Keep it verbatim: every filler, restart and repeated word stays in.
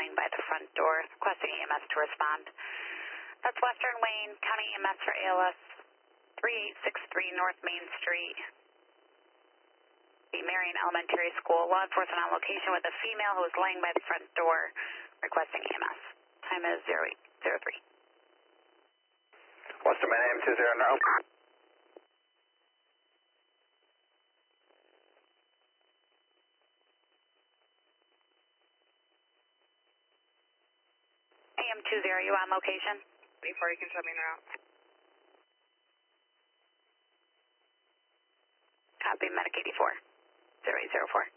laying by the front door, requesting E M S to respond. That's Western Wayne, County E M S for A L S, thirty-eight sixty-three North Main Street, the Marion Elementary School. Law enforcement on location with a female who was laying by the front door, requesting E M S. Time is zero eight zero three. Western Main A M two zero now. A M two zero, you on location? Before you can show me en route. Copy, Medic eighty-four, zero eight zero four.